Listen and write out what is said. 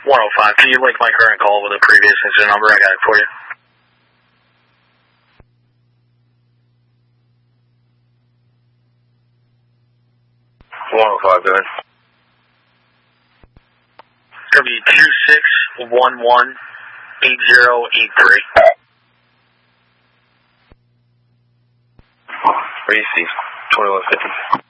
105. Can you link my current call with a previous incident number? I got it for you. Go ahead. It's going to be 26118083. Racy, 2150.